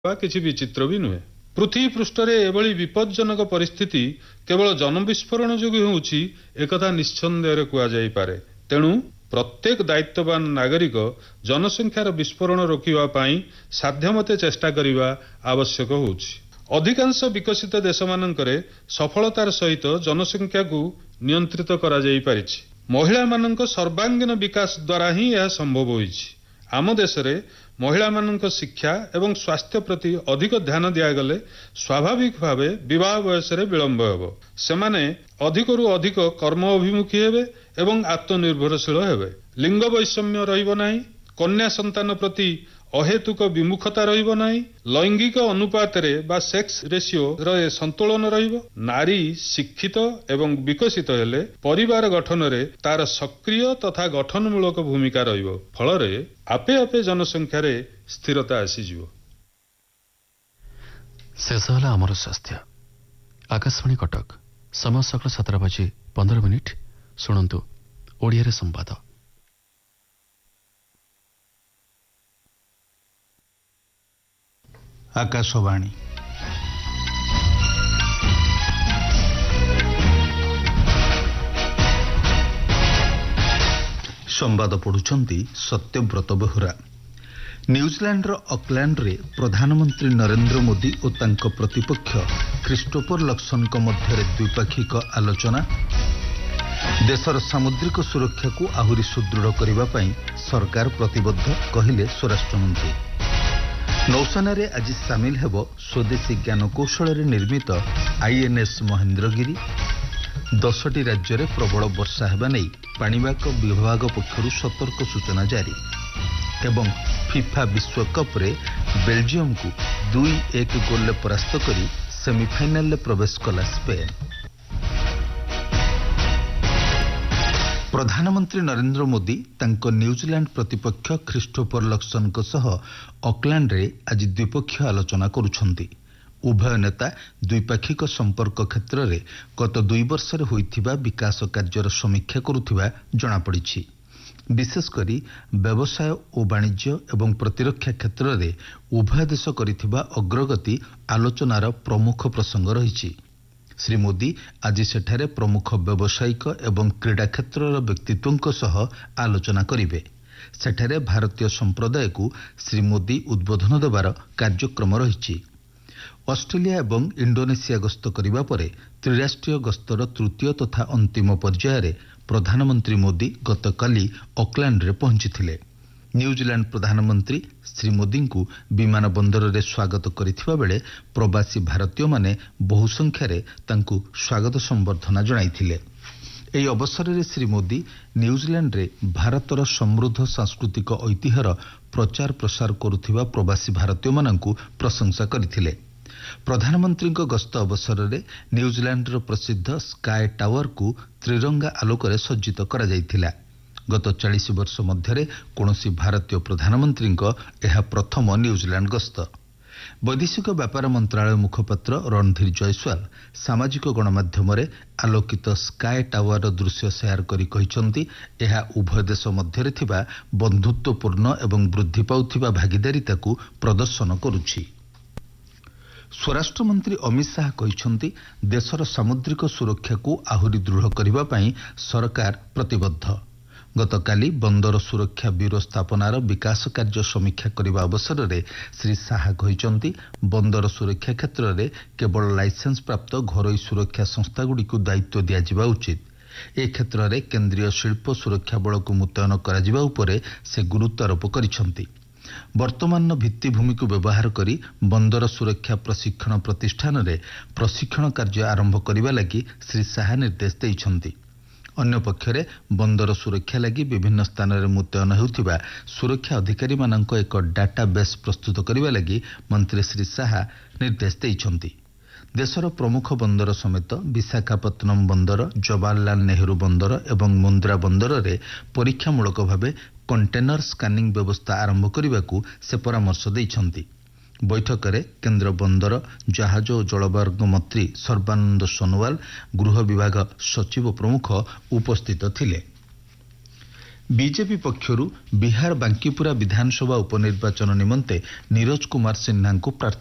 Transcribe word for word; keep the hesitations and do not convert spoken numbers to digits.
କିଛି ବିଚିତ୍ର ବି ନୁହେଁ। ପୃଥିବୀ ପୃଷ୍ଠରେ ଏଭଳି ବିପଜ୍ଜନକ ପରିସ୍ଥିତି କେବଳ ଜନବିସ୍ଫୋରଣ ଯୋଗୁଁ ହେଉଛି ଏକଥା ନିଃସନ୍ଦେହରେ କୁହାଯାଇପାରେ। ତେଣୁ ପ୍ରତ୍ୟେକ ଦାୟିତ୍ୱବାନ ନାଗରିକ ଜନସଂଖ୍ୟାର ବିସ୍ଫୋରଣ ରୋକିବା ପାଇଁ ସାଧ୍ୟମତେ ଚେଷ୍ଟା କରିବା ଆବଶ୍ୟକ ହେଉଛି। ଅଧିକାଂଶ ବିକଶିତ ଦେଶମାନଙ୍କରେ ସଫଳତାର ସହିତ ଜନସଂଖ୍ୟାକୁ ନିୟନ୍ତ୍ରିତ କରାଯାଇପାରିଛି। ମହିଳାମାନଙ୍କ ସର୍ବାଙ୍ଗୀନ ବିକାଶ ଦ୍ୱାରା ହିଁ ଏହା ସମ୍ଭବ ହୋଇଛି। ଆମ ଦେଶରେ ମହିଳାମାନଙ୍କ ଶିକ୍ଷା ଏବଂ ସ୍ୱାସ୍ଥ୍ୟ ପ୍ରତି ଅଧିକ ଧ୍ୟାନ ଦିଆଗଲେ ସ୍ୱାଭାବିକ ଭାବେ ବିବାହ ବୟସରେ ବିଳମ୍ବ ହେବ। ସେମାନେ ଅଧିକରୁ ଅଧିକ କର୍ମ ଅଭିମୁଖୀ ହେବେ ଏବଂ ଆତ୍ମନିର୍ଭରଶୀଳ ହେବେ। ଲିଙ୍ଗ ବୈଷମ୍ୟ ରହିବ ନାହିଁ। କନ୍ୟା ସନ୍ତାନ ପ୍ରତି ଅହେତୁକ ବିମୁଖତା ରହିବ ନାହିଁ। ଲୈଙ୍ଗିକ ଅନୁପାତରେ ବା ସେକ୍ସ ରେସିଓରେ ସନ୍ତୁଳନ ରହିବ। ନାରୀ ଶିକ୍ଷିତ ଏବଂ ବିକଶିତ ହେଲେ ପରିବାର ଗଠନରେ ତାର ସକ୍ରିୟ ତଥା ଗଠନମୂଳକ ଭୂମିକା ରହିବ। ଫଳରେ ଆପେ ଆପେ ଜନସଂଖ୍ୟାରେ ସ୍ଥିରତା ଆସିଯିବ। ଶେଷ ହେଲା ଆମର ସ୍ୱାସ୍ଥ୍ୟ। ଆକାଶବାଣୀ କଟକ। ସମୟ ସକାଳ ସାତଟା ବାଜି ପନ୍ଦର ମିନିଟ୍। ଶୁଣନ୍ତୁ ଓଡ଼ିଆରେ ସମ୍ବାଦ। ଆକାଶବାଣୀ। ସମ୍ବାଦ ପଢୁଛନ୍ତି ସତ୍ୟବ୍ରତ ବେହୁରା। ନ୍ୟୁଜିଲାଣ୍ଡର ଅକ୍ଲାଣ୍ଡରେ ପ୍ରଧାନମନ୍ତ୍ରୀ ନରେନ୍ଦ୍ର ମୋଦି ଓ ତାଙ୍କ ପ୍ରତିପକ୍ଷ କ୍ରିଷ୍ଟୋଫର ଲକ୍ସନଙ୍କ ମଧ୍ୟରେ ଦ୍ୱିପାକ୍ଷିକ ଆଲୋଚନା। ଦେଶର ସାମୁଦ୍ରିକ ସୁରକ୍ଷାକୁ ଆହୁରି ସୁଦୃଢ଼ କରିବା ପାଇଁ ସରକାର ପ୍ରତିବଦ୍ଧ, କହିଲେ ସ୍ୱରାଷ୍ଟ୍ରମନ୍ତ୍ରୀ। ନୌସେନାରେ ଆଜି ସାମିଲ ହେବ ସ୍ୱଦେଶୀ ଜ୍ଞାନକୌଶଳରେ ନିର୍ମିତ ଆଇଏନ୍ଏସ୍ ମହେନ୍ଦ୍ରଗିରି। ଦଶଟି ରାଜ୍ୟରେ ପ୍ରବଳ ବର୍ଷା ହେବା ନେଇ ପାଣିପାଗ ବିଭାଗ ପକ୍ଷରୁ ସତର୍କ ସୂଚନା ଜାରି। ଏବଂ ଫିଫା ବିଶ୍ୱକପ୍ରେ ବେଲଜିୟମକୁ ଦୁଇ ଏକ ଗୋଲରେ ପରାସ୍ତ କରି ସେମିଫାଇନାଲରେ ପ୍ରବେଶ କଲା ସ୍ପେନ୍। ପ୍ରଧାନମନ୍ତ୍ରୀ ନରେନ୍ଦ୍ର ମୋଦି ତାଙ୍କ ନ୍ୟୁଜିଲାଣ୍ଡ ପ୍ରତିପକ୍ଷ ଖ୍ରୀଷ୍ଟୋଫର ଲକ୍ସନଙ୍କ ସହ ଅକ୍ଲାଣ୍ଡରେ ଆଜି ଦ୍ୱିପକ୍ଷୀୟ ଆଲୋଚନା କରୁଛନ୍ତି। ଉଭୟ ନେତା ଦ୍ୱିପାକ୍ଷିକ ସମ୍ପର୍କ କ୍ଷେତ୍ରରେ ଗତ ଦୁଇ ବର୍ଷରେ ହୋଇଥିବା ବିକାଶ କାର୍ଯ୍ୟର ସମୀକ୍ଷା କରୁଥିବା ଜଣାପଡ଼ିଛି। ବିଶେଷକରି ବ୍ୟବସାୟ ଓ ବାଣିଜ୍ୟ ଏବଂ ପ୍ରତିରକ୍ଷା କ୍ଷେତ୍ରରେ ଉଭୟ ଦେଶ କରିଥିବା ଅଗ୍ରଗତି ଆଲୋଚନାର ପ୍ରମୁଖ ପ୍ରସଙ୍ଗ ରହିଛି। ଶ୍ରୀ ମୋଦି ଆଜି ସେଠାରେ ପ୍ରମୁଖ ବ୍ୟବସାୟିକ ଏବଂ କ୍ରୀଡ଼ା କ୍ଷେତ୍ରର ବ୍ୟକ୍ତିତ୍ୱଙ୍କ ସହ ଆଲୋଚନା କରିବେ। ସେଠାରେ ଭାରତୀୟ ସମ୍ପ୍ରଦାୟକୁ ଶ୍ରୀ ମୋଦି ଉଦ୍ବୋଧନ ଦେବାର କାର୍ଯ୍ୟକ୍ରମ ରହିଛି। ଅଷ୍ଟ୍ରେଲିଆ ଏବଂ ଇଣ୍ଡୋନେସିଆ ଗସ୍ତ କରିବା ପରେ ତ୍ରିରାଷ୍ଟ୍ରୀୟ ଗସ୍ତର ତୃତୀୟ ତଥା ଅନ୍ତିମ ପର୍ଯ୍ୟାୟରେ ପ୍ରଧାନମନ୍ତ୍ରୀ ମୋଦି ଗତକାଲି ଅକ୍ଲାଣ୍ଡରେ ପହଞ୍ଚିଥିଲେ। ନ୍ୟୁଜିଲାଣ୍ଡ ପ୍ରଧାନମନ୍ତ୍ରୀ ଶ୍ରୀ ମୋଦିଙ୍କୁ ବିମାନ ବନ୍ଦରରେ ସ୍ୱାଗତ କରିଥିବା ବେଳେ ପ୍ରବାସୀ ଭାରତୀୟମାନେ ବହୁ ସଂଖ୍ୟାରେ ତାଙ୍କୁ ସ୍ୱାଗତ ସମ୍ବର୍ଦ୍ଧନା ଜଣାଇଥିଲେ। ଏହି ଅବସରରେ ଶ୍ରୀ ମୋଦି ନ୍ୟୁଜିଲାଣ୍ଡରେ ଭାରତର ସମୃଦ୍ଧ ସାଂସ୍କୃତିକ ଐତିହ୍ୟର ପ୍ରଚାର ପ୍ରସାର କରୁଥିବା ପ୍ରବାସୀ ଭାରତୀୟମାନଙ୍କୁ ପ୍ରଶଂସା କରିଥିଲେ। ପ୍ରଧାନମନ୍ତ୍ରୀଙ୍କ ଗସ୍ତ ଅବସରରେ ନ୍ୟୁଜିଲାଣ୍ଡର ପ୍ରସିଦ୍ଧ ସ୍କାଏ ଟାୱାରକୁ ତ୍ରିରଙ୍ଗା ଆଲୋକରେ ସଜ୍ଜିତ କରାଯାଇଥିଲା। ଗତ ଚାଳିଶ ବର୍ଷ ମଧ୍ୟରେ କୌଣସି ଭାରତୀୟ ପ୍ରଧାନମନ୍ତ୍ରୀଙ୍କ ଏହା ପ୍ରଥମ ନ୍ୟୁଜିଲାଣ୍ଡ ଗସ୍ତ। ବୈଦେଶିକ ବ୍ୟାପାର ମନ୍ତ୍ରଣାଳୟ ମୁଖପାତ୍ର ରଣଧୀର ଜୟସ୍ୱାଲ ସାମାଜିକ ଗଣମାଧ୍ୟମରେ ଆଲୋକିତ ସ୍କାଏ ଟାୱାରର ଦୃଶ୍ୟ ସେୟାର କରି କହିଛନ୍ତି, ଏହା ଉଭୟ ଦେଶ ମଧ୍ୟରେ ଥିବା ବନ୍ଧୁତ୍ୱପୂର୍ଣ୍ଣ ଏବଂ ବୃଦ୍ଧି ପାଉଥିବା ଭାଗିଦାରିତାକୁ ପ୍ରଦର୍ଶନ କରୁଛି। ସ୍ୱରାଷ୍ଟ୍ରମନ୍ତ୍ରୀ ଅମିତ ଶାହା କହିଛନ୍ତି, ଦେଶର ସାମୁଦ୍ରିକ ସୁରକ୍ଷାକୁ ଆହୁରି ଦୃଢ଼ କରିବା ପାଇଁ ସରକାର ପ୍ରତିବଦ୍ଧ। ଗତକାଲି ବନ୍ଦର ସୁରକ୍ଷା ବ୍ୟୁରୋ ସ୍ଥାପନାର ବିକାଶ କାର୍ଯ୍ୟ ସମୀକ୍ଷା କରିବା ଅବସରରେ ଶ୍ରୀ ଶାହା କହିଛନ୍ତି, ବନ୍ଦର ସୁରକ୍ଷା କ୍ଷେତ୍ରରେ କେବଳ ଲାଇସେନ୍ସ ପ୍ରାପ୍ତ ଘରୋଇ ସୁରକ୍ଷା ସଂସ୍ଥାଗୁଡ଼ିକୁ ଦାୟିତ୍ୱ ଦିଆଯିବା ଉଚିତ। ଏ କ୍ଷେତ୍ରରେ କେନ୍ଦ୍ରୀୟ ଶିଳ୍ପ ସୁରକ୍ଷା ବଳକୁ ମୁତୟନ କରାଯିବା ଉପରେ ସେ ଗୁରୁତ୍ୱାରୋପ କରିଛନ୍ତି। ବର୍ତ୍ତମାନର ଭିତ୍ତିଭୂମିକୁ ବ୍ୟବହାର କରି ବନ୍ଦର ସୁରକ୍ଷା ପ୍ରଶିକ୍ଷଣ ପ୍ରତିଷ୍ଠାନରେ ପ୍ରଶିକ୍ଷଣ କାର୍ଯ୍ୟ ଆରମ୍ଭ କରିବା ଲାଗି ଶ୍ରୀ ଶାହା ନିର୍ଦ୍ଦେଶ ଦେଇଛନ୍ତି। ଅନ୍ୟପକ୍ଷରେ ବନ୍ଦର ସୁରକ୍ଷା ଲାଗି ବିଭିନ୍ନ ସ୍ଥାନରେ ମୁତୟନ ହେଉଥିବା ସୁରକ୍ଷା ଅଧିକାରୀମାନଙ୍କ ଏକ ଡାଟା ବେସ୍ ପ୍ରସ୍ତୁତ କରିବା ଲାଗି ମନ୍ତ୍ରୀ ଶ୍ରୀ ଶାହା ନିର୍ଦ୍ଦେଶ ଦେଇଛନ୍ତି। ଦେଶର ପ୍ରମୁଖ ବନ୍ଦର ସମେତ ବିଶାଖାପତ୍ତନମ ବନ୍ଦର, ଜବାହରଲାଲ ନେହେରୁ ବନ୍ଦର ଏବଂ ମୁନ୍ଦ୍ରା ବନ୍ଦରରେ ପରୀକ୍ଷାମୂଳକ ଭାବେ କଣ୍ଟେନର ସ୍କାନିଂ ବ୍ୟବସ୍ଥା ଆରମ୍ଭ କରିବାକୁ ସେ ପରାମର୍ଶ ଦେଇଛନ୍ତି। ବୈଠକରେ କେନ୍ଦ୍ର ବନ୍ଦର, ଜାହାଜ ଓ ଜଳମାର୍ଗ ମନ୍ତ୍ରୀ ସର୍ବାନନ୍ଦ ସୋନୋୱାଲ, ଗୃହ ବିଭାଗ ସଚିବ ପ୍ରମୁଖ ଉପସ୍ଥିତ ଥିଲେ। ବିଜେପି ପକ୍ଷରୁ ବିହାର ବାଙ୍କିପୁରା ବିଧାନସଭା ଉପନିର୍ବାଚନ ନିମନ୍ତେ ନିରଜ କୁମାର ସିହ୍ନାଙ୍କୁ ପ୍ରାର୍ଥୀ